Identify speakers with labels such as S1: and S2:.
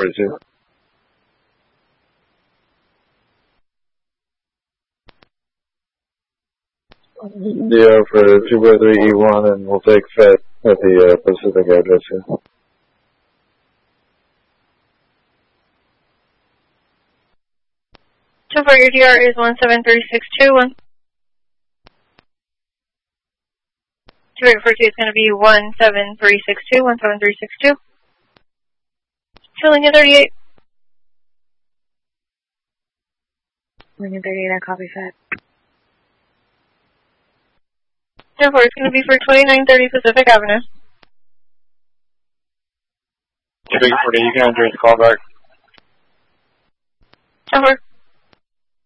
S1: 42. DO for 243E1, and we'll take FET at the Pacific address here.
S2: So for your DR is 17362. 242 is going to be 17362, 17362. Filling in 38.
S3: Filling in 38, I copy FET.
S2: 10-4 is going to be for 2930 Pacific Avenue.
S1: Big 40, you can address call back.
S2: 10-4.